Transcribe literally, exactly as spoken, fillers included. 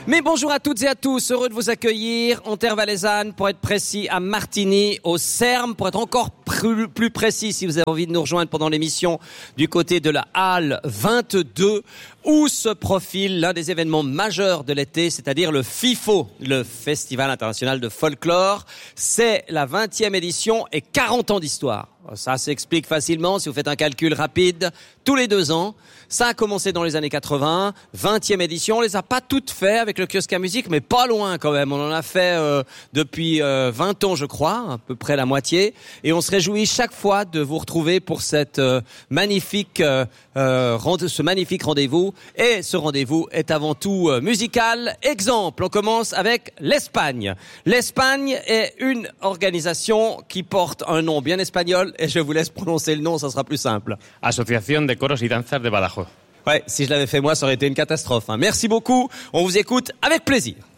Mais bonjour à toutes et à tous, heureux de vous accueillir en terre valaisanne, pour être précis à Martigny, au Serme, pour être encore plus, plus précis si vous avez envie de nous rejoindre pendant l'émission du côté de la Halle vingt-deux, où se profile l'un des événements majeurs de l'été, c'est-à-dire le FIFO, le Festival International de Folklore. C'est la vingtième édition et quarante ans d'histoire. Ça s'explique facilement si vous faites un calcul rapide. Tous les deux ans, ça a commencé dans les années quatre-vingts, vingtième édition. On les a pas toutes fait avec le kiosque à musique, mais pas loin quand même. On en a fait euh, depuis euh, vingt ans, je crois, à peu près la moitié. Et on se réjouit chaque fois de vous retrouver pour cette euh, magnifique, euh, euh, rend- ce magnifique rendez-vous. Et ce rendez-vous est avant tout euh, musical. Exemple, on commence avec l'Espagne. L'Espagne est une organisation qui porte un nom bien espagnol. Et je vous laisse prononcer le nom, ça sera plus simple. Asociación de Coros y Danzas de Badajoz. Ouais, si je l'avais fait moi, ça aurait été une catastrophe. Hein. Merci beaucoup, on vous écoute avec plaisir.